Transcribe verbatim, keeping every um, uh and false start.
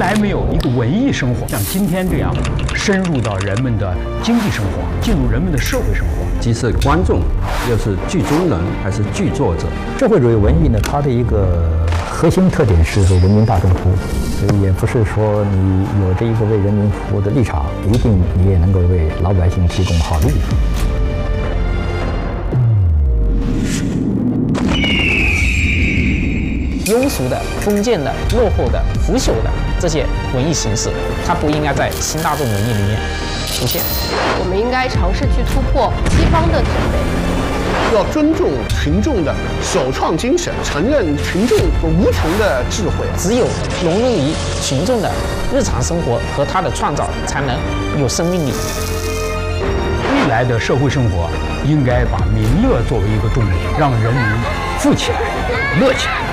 还没有一个文艺生活像今天这样深入到人们的经济生活，进入人们的社会生活。 既是观众，又是剧中人，还是剧作者？ 社会主义文艺呢，它的一个核心特点是为人民大众服务，所以也不是说你有着一个为人民服务的立场，一定你也能够为老百姓提供好利益。 庸俗的、封建的、落后的、腐朽的这些文艺形式，它不应该在新大众文艺里面出现。 我们应该尝试去突破西方的审美， 要尊重群众的首创精神，承认群众无穷的智慧。 只有融入于群众的日常生活和他的创造，才能有生命力。 未来的社会生活应该把民乐作为一个重点，让人民富起来、乐起来。